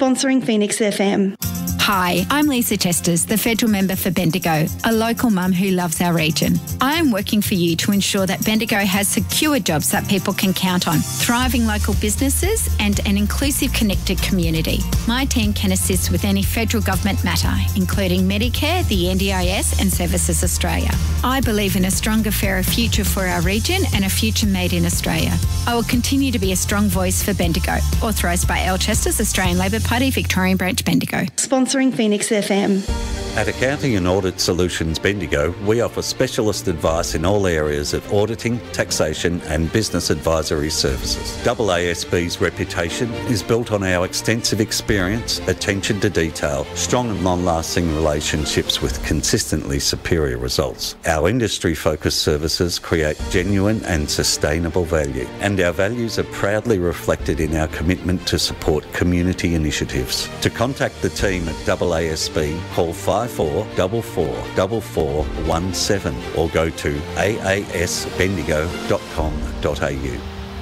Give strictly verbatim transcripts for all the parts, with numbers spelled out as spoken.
Sponsoring Phoenix F M. Hi, I'm Lisa Chesters, the federal member for Bendigo, a local mum who loves our region. I am working for you to ensure that Bendigo has secure jobs that people can count on, thriving local businesses and an inclusive, connected community. My team can assist with any federal government matter, including Medicare, the N D I S and Services Australia. I believe in a stronger, fairer future for our region and a future made in Australia. I will continue to be a strong voice for Bendigo. Authorised by Al Chesters, Australian Labor Party, Victorian Branch, Bendigo. Sponsoring Phoenix F M. At Accounting and Audit Solutions Bendigo, we offer specialist advice in all areas of auditing, taxation and business advisory services. A A S B's reputation is built on our extensive experience, attention to detail, strong and long-lasting relationships with consistently superior results. Our industry-focused services create genuine and sustainable value, and our values are proudly reflected in our commitment to support community initiatives. To contact the team at A A S B, call five four four four four four one seven or go to a a s bendigo dot com dot a u.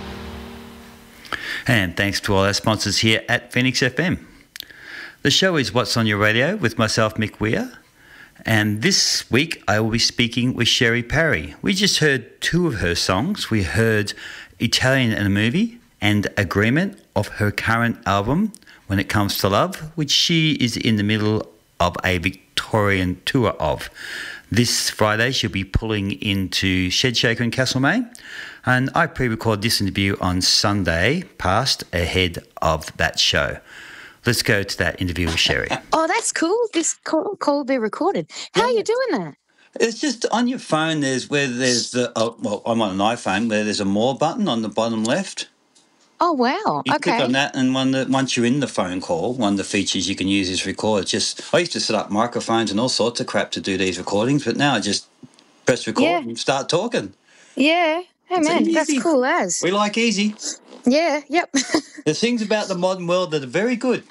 And thanks to all our sponsors here at Phoenix F M. The show is What's on Your Radio with myself, Mick Weir. And this week I will be speaking with Sherry Parry. We just heard two of her songs. We heard Italian in a Movie and Agreement of her current album, When It Comes to Love, which she is in the middle of a Victorian tour of. This Friday she'll be pulling into Shedshaker in Castlemaine, and I pre-recorded this interview on Sunday past ahead of that show. Let's go to that interview with Sherry. Oh, that's cool. This call, call will be recorded. How yeah. are you doing that? It's just on your phone. There's where there's the oh, well, I'm on an iPhone where there's a more button on the bottom left. Oh, wow. You okay. click on that, and one the, once you're in the phone call, one of the features you can use is record. Just I used to set up microphones and all sorts of crap to do these recordings, but now I just press record yeah. and start talking. Yeah. Hey, it's man, easy. That's cool as. We like easy. Yeah, yep. There's things about the modern world that are very good.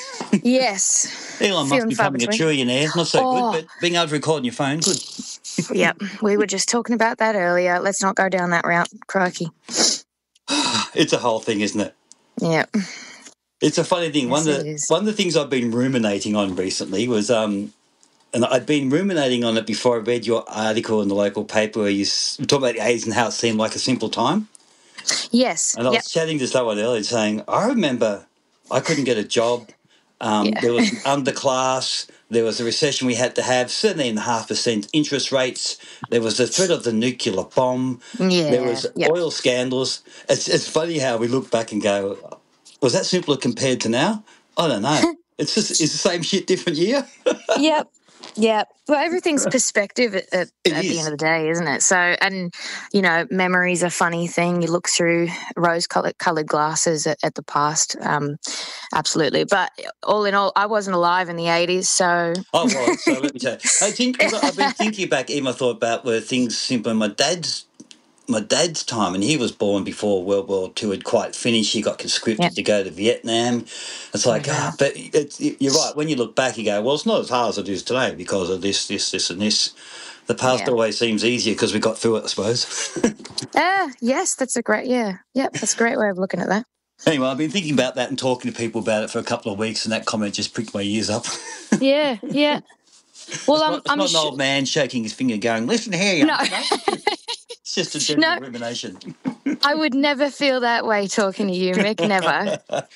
Yes. Elon Musk becoming a trillionaire, not so oh. good, but being able to record on your phone, good. Yep, we were just talking about that earlier. Let's not go down that route, crikey. It's a whole thing, isn't it? Yeah. It's a funny thing. Yes, one of the one of the things I've been ruminating on recently was, um, and I'd been ruminating on it before I read your article in the local paper where you were talking about the eighties and how it seemed like a simple time. Yes. And I yep. was chatting to someone earlier saying, I remember I couldn't get a job. Um, yeah. There was underclass. There was a recession we had to have, seventeen point five percent interest rates. There was the threat of the nuclear bomb. Yeah, there was yep. oil scandals. It's it's funny how we look back and go, was that simpler compared to now? I don't know. It's just it's the same shit, different year. Yep. Yeah, well, everything's perspective at, at, at the end of the day, isn't it? So, and, you know, memory's a funny thing. You look through rose-coloured coloured glasses at, at the past, um, absolutely. But all in all, I wasn't alive in the eighties, so... Oh, well, so let me tell you. I think, I've been thinking back, even I thought about where things simpler. My dad's my dad's time, and he was born before World War Two had quite finished. He got conscripted yep. to go to Vietnam. It's like, ah, oh, but it's, you're right. When you look back, you go, well, it's not as hard as it is today because of this, this, this, and this. The past yeah. always seems easier because we got through it, I suppose. Ah, uh, yes, that's a great, yeah. Yep, that's a great way of looking at that. Anyway, I've been thinking about that and talking to people about it for a couple of weeks, and that comment just pricked my ears up. Yeah, yeah. Well, it's I'm, not, it's I'm not sh- an old man shaking his finger going, listen here, you no. It's just a general no, rumination. I would never feel that way talking to you, Mick, never.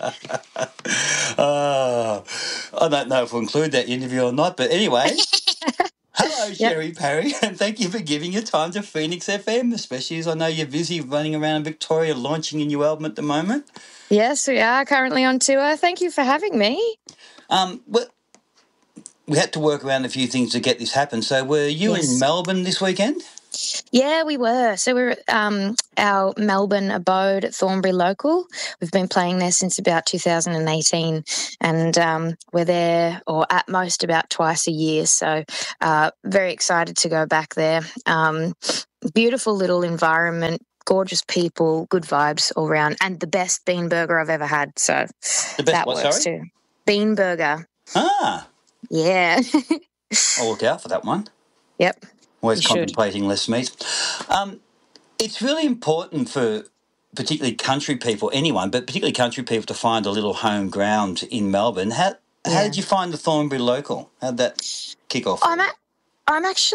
uh, I don't know if we'll include that interview or not, but anyway. Hello, yep. Sherry Parry, and thank you for giving your time to Phoenix F M, especially as I know you're busy running around Victoria launching a new album at the moment. Yes, we are currently on tour. Thank you for having me. Um, well, we had to work around a few things to get this happen. So were you yes. in Melbourne this weekend? Yeah, we were. So we're at um, our Melbourne abode at Thornbury Local. We've been playing there since about two thousand eighteen, and um, we're there, or at most, about twice a year. So uh, very excited to go back there. Um, beautiful little environment, gorgeous people, good vibes all around, and the best bean burger I've ever had. So the best that what, works sorry? too. Bean burger. Ah. Yeah. I'll look out for that one. Yep. Always you contemplating should. less meat. Um, it's really important for particularly country people, anyone, but particularly country people, to find a little home ground in Melbourne. How how Yeah. did you find the Thornbury Local? How did that kick off? I'm, a- I'm actually